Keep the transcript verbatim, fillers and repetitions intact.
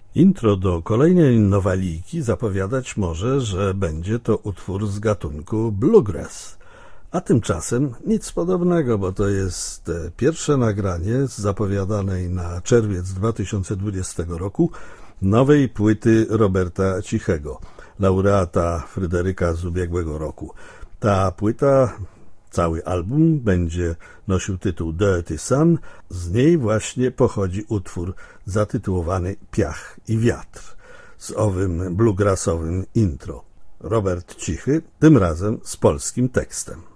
Intro do kolejnej noweliki zapowiadać może, że będzie to utwór z gatunku bluegrass. A tymczasem nic podobnego, bo to jest pierwsze nagranie z zapowiadanej na czerwiec dwa tysiące dwudziestego roku nowej płyty Roberta Cichego, laureata Fryderyka z ubiegłego roku. Ta płyta, cały album, będzie nosił tytuł Dirty Sun. Z niej właśnie pochodzi utwór zatytułowany Piach i wiatr z owym bluegrassowym intro. Robert Cichy, tym razem z polskim tekstem.